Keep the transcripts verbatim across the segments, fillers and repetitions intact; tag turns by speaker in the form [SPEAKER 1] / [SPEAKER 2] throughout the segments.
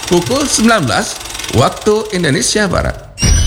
[SPEAKER 1] pukul sembilan belas waktu Indonesia Barat.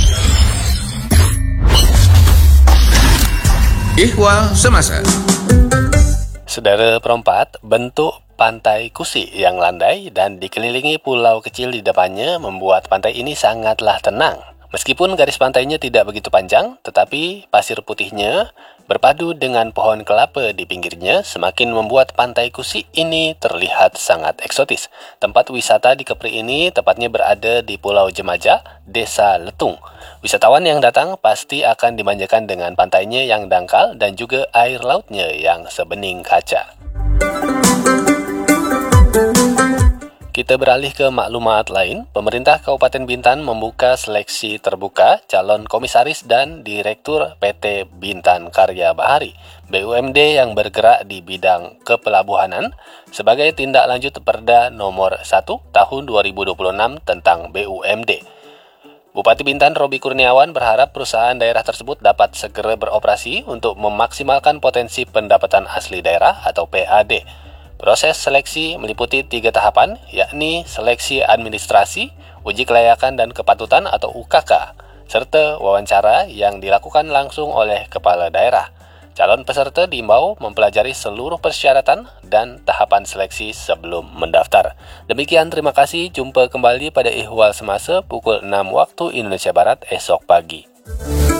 [SPEAKER 1] Ihwal Semasa.
[SPEAKER 2] Saudara perempat, bentuk pantai Kusi yang landai dan dikelilingi pulau kecil di depannya membuat pantai ini sangatlah tenang. Meskipun garis pantainya tidak begitu panjang, tetapi pasir putihnya berpadu dengan pohon kelapa di pinggirnya semakin membuat pantai Kusi ini terlihat sangat eksotis. Tempat wisata di Kepri ini tepatnya berada di Pulau Jemaja, Desa Letung. Wisatawan yang datang pasti akan dimanjakan dengan pantainya yang dangkal dan juga air lautnya yang sebening kaca. Kita beralih ke maklumat lain. Pemerintah Kabupaten Bintan membuka seleksi terbuka calon komisaris dan direktur P T Bintan Karya Bahari, B U M D yang bergerak di bidang kepelabuhanan sebagai tindak lanjut Perda nomor satu tahun dua ribu dua puluh enam tentang B U M D. Bupati Bintan Robi Kurniawan berharap perusahaan daerah tersebut dapat segera beroperasi untuk memaksimalkan potensi pendapatan asli daerah atau P A D. Proses seleksi meliputi tiga tahapan, yakni seleksi administrasi, uji kelayakan dan kepatutan atau U K K, serta wawancara yang dilakukan langsung oleh kepala daerah. Calon peserta diimbau mempelajari seluruh persyaratan dan tahapan seleksi sebelum mendaftar. Demikian, terima kasih. Jumpa kembali pada Ihwal Semasa pukul enam waktu Indonesia Barat esok pagi.